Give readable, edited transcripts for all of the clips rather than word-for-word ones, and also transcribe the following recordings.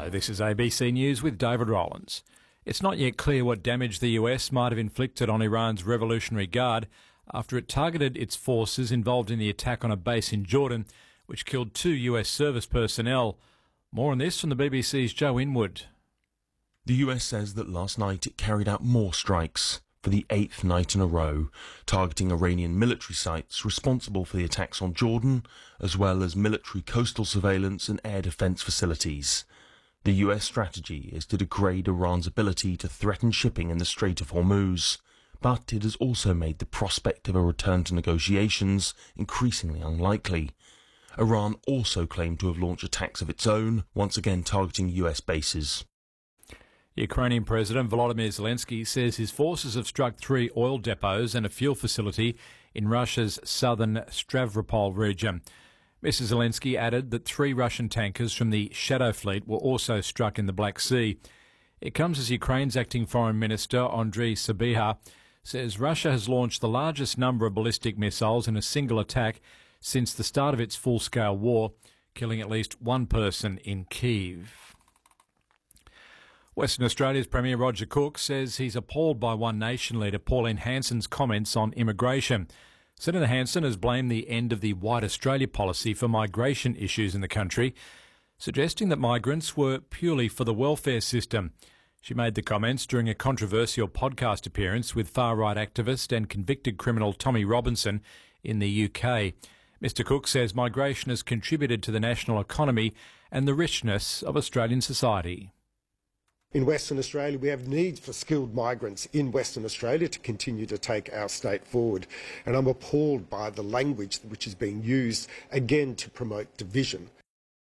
Hello, this is ABC News with David Rowlands. It's not yet clear what damage the US might have inflicted on Iran's Revolutionary Guard after it targeted its forces involved in the attack on a base in Jordan, which killed 2 US service personnel. More on this from the BBC's Joe Inwood. The US says that last night it carried out more strikes for the 8th night in a row, targeting Iranian military sites responsible for the attacks on Jordan, as well as military coastal surveillance and air defense facilities. The US strategy is to degrade Iran's ability to threaten shipping in the Strait of Hormuz, but it has also made the prospect of a return to negotiations increasingly unlikely. Iran also claimed to have launched attacks of its own, once again targeting US bases. Ukrainian President Volodymyr Zelensky says his forces have struck 3 oil depots and a fuel facility in Russia's southern Stavropol region. Mr. Zelensky added that 3 Russian tankers from the Shadow Fleet were also struck in the Black Sea. It comes as Ukraine's acting Foreign Minister Andriy Sybiha says Russia has launched the largest number of ballistic missiles in a single attack since the start of its full-scale war, killing at least 1 person in Kyiv. Western Australia's Premier Roger Cook says he's appalled by One Nation leader Pauline Hanson's comments on immigration. Senator Hanson has blamed the end of the White Australia policy for migration issues in the country, suggesting that migrants were purely for the welfare system. She made the comments during a controversial podcast appearance with far-right activist and convicted criminal Tommy Robinson in the UK. Mr Cook says migration has contributed to the national economy and the richness of Australian society. In Western Australia, we have need for skilled migrants in Western Australia to continue to take our state forward. And I'm appalled by the language which is being used, again, to promote division.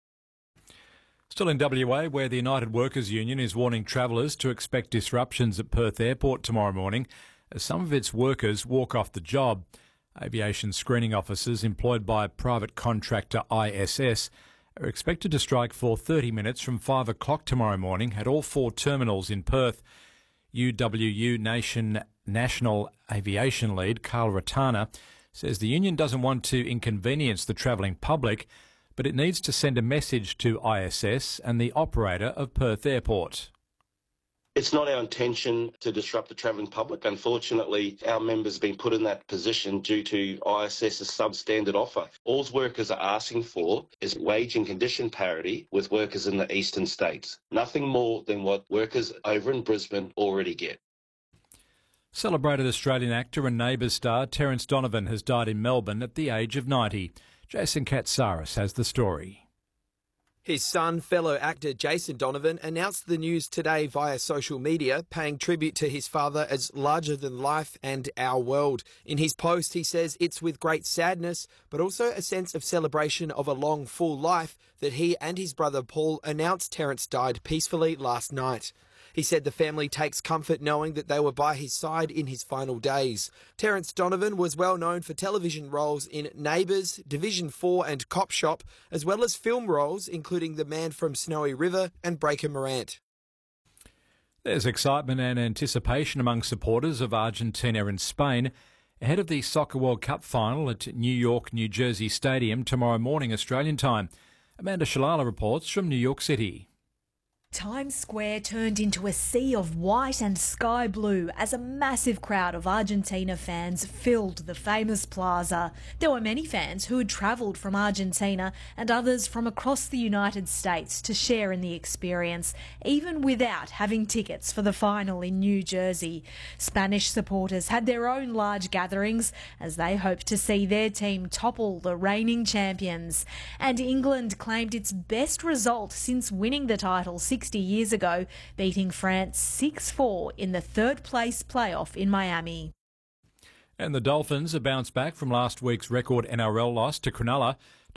Still in WA, where the United Workers Union is warning travellers to expect disruptions at Perth Airport tomorrow morning as some of its workers walk off the job. Aviation screening officers employed by private contractor ISS are expected to strike for 30 minutes from 5 o'clock tomorrow morning at all 4 terminals in Perth. UWU National Aviation Lead Carl Ratana says the union doesn't want to inconvenience the travelling public, but it needs to send a message to ISS and the operator of Perth Airport. It's not our intention to disrupt the travelling public. Unfortunately, our members have been put in that position due to ISS's substandard offer. All workers are asking for is wage and condition parity with workers in the eastern states. Nothing more than what workers over in Brisbane already get. Celebrated Australian actor and Neighbours star Terence Donovan has died in Melbourne at the age of 90. Jason Katsaris has the story. His son, fellow actor Jason Donovan, announced the news today via social media, paying tribute to his father as larger than life and our world. In his post, he says it's with great sadness, but also a sense of celebration of a long, full life that he and his brother Paul announced Terence died peacefully last night. He said the family takes comfort knowing that they were by his side in his final days. Terence Donovan was well known for television roles in Neighbours, Division 4 and Cop Shop, as well as film roles including The Man from Snowy River and Breaker Morant. There's excitement and anticipation among supporters of Argentina and Spain ahead of the Soccer World Cup final at New York, New Jersey Stadium tomorrow morning Australian time. Amanda Shalala reports from New York City. Times Square turned into a sea of white and sky blue as a massive crowd of Argentina fans filled the famous plaza. There were many fans who had travelled from Argentina and others from across the United States to share in the experience, even without having tickets for the final in New Jersey. Spanish supporters had their own large gatherings as they hoped to see their team topple the reigning champions. And England claimed its best result since winning the title 60 years ago, beating France 6-4 in the third-place playoff in Miami. And the Dolphins have bounced back from last week's record NRL loss to Cronulla